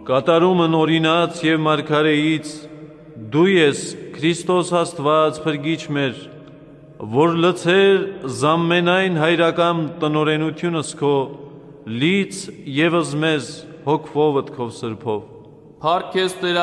կատարումն օրինաց և մարգարեից, դու ես Քրիստոս Աստված փրկիչ մեր, որ լցեր զամենայն հայրական տնօրենությունս քո, լից ևս մեզ հոգվովդ քո սրբով։ Փառք քեզ Տեր